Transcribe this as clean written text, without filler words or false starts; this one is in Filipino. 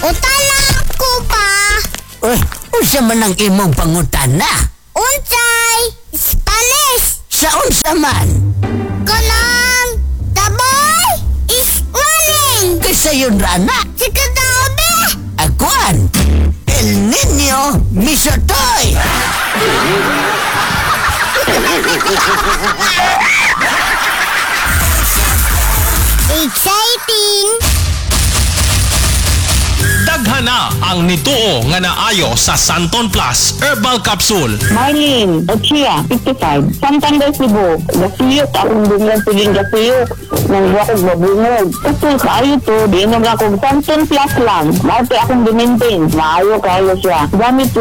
Utana ko pa. Uy, unsa man ang imong pangutana? Unsay Spanish. Sa unsa man? Kanang the boy is running. Kaysa yun rana. Si Kadabe. Akuan, El Niño Misotoy. Exciting. Daghana ang nituo nga naayo sa Santon Plus Herbal Capsule. Marlene, Ochia, 55. Santander, Cebu. Gasiyot, akong bumlang paging gasiyot. Nang wakog mabungog. Kasi kaayo to, di nang akong Santon Plus lang. Marte akong dimintin. Maayo kayo siya. Gamit